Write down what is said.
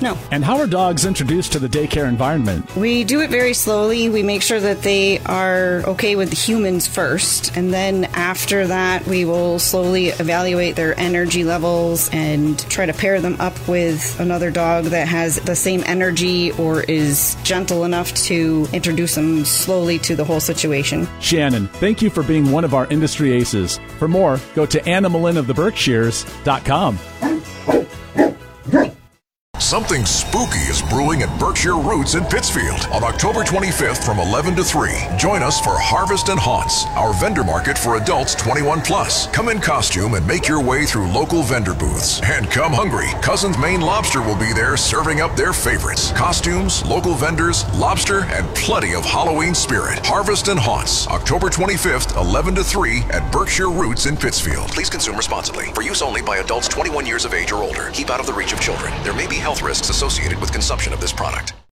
No. And how are dogs introduced to the daycare environment? We do it very slowly. We make sure that they are okay with humans first, and then after that, we will slowly evaluate their energy levels and try to pair them up with another dog that has the same energy or is gentle enough to introduce them slowly to the whole situation. Shannon, thank you for being one of our industry aces. For more, go to AnnaMalin.com. Something spooky is brewing at Berkshire Roots in Pittsfield on October 25th from 11 to 3. Join us for Harvest and Haunts, our vendor market for adults 21 plus. Come in costume and make your way through local vendor booths. And come hungry. Cousin's Maine Lobster will be there serving up their favorites. Costumes, local vendors, lobster, and plenty of Halloween spirit. Harvest and Haunts, October 25th, 11 to 3 at Berkshire Roots in Pittsfield. Please consume responsibly. For use only by adults 21 years of age or older. Keep out of the reach of children. There may be health risks associated with consumption of this product.